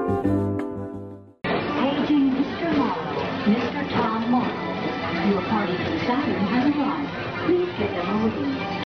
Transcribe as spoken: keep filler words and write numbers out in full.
Paging Mister Morrow, Mister Tom Morrow. Your party to Saturn has arrived. Please get them a room.